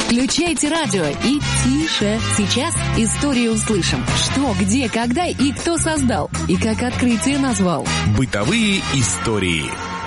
Включайте радио и тише. Сейчас историю услышим. Что, где, когда и кто создал. И как открытие назвал. Бытовые истории.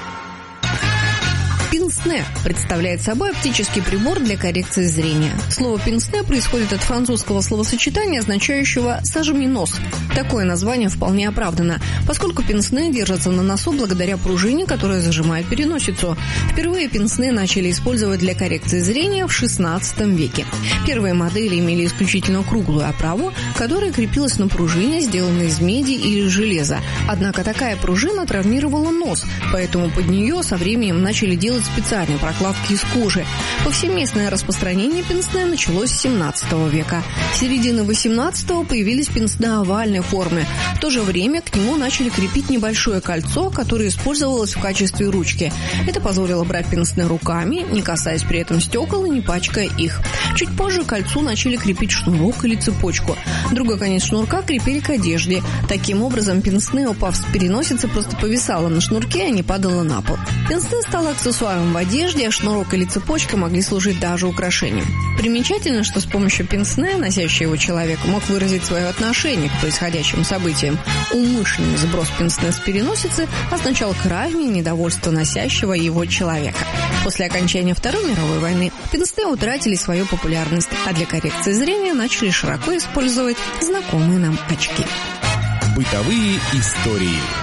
Пинс-не представляет собой оптический прибор для коррекции зрения. Слово «пинс-не» происходит от французского словосочетания, означающего «сожми нос». Такое название вполне оправдано, поскольку пинс-не держится на носу благодаря пружине, которая зажимает переносицу. Впервые пинс-не начали использовать для коррекции зрения в XVI веке. Первые модели имели исключительно круглую оправу, которая крепилась на пружине, сделанной из меди или железа. Однако такая пружина травмировала нос, поэтому под нее со временем начали делать специальные прокладки из кожи. Повсеместное распространение пинс-не началось с 17 века. В середине 18-го появились пинс-не овальной формы. В то же время к нему начали крепить небольшое кольцо, которое использовалось в качестве ручки. Это позволило брать пинс-не руками, не касаясь при этом стекол и не пачкая их. Чуть позже к кольцу начали крепить шнурок или цепочку. Другой конец шнурка крепили к одежде. Таким образом, пинс-не, упав с переносицы, просто повисало на шнурке, а не падало на пол. Пинс-не стало аксессуаром в одежде, а шнурок или цепочка могли служить даже украшением. Примечательно, что с помощью пинс-не носящий его человек мог выразить свое отношение к происходящим событиям. Умышленный сброс пинс-не с переносицы означал крайнее недовольство носящего его человека. После окончания Второй мировой войны пинс-не утратили свою популярность, а для коррекции зрения начали широко использовать знакомые нам очки. Бытовые истории.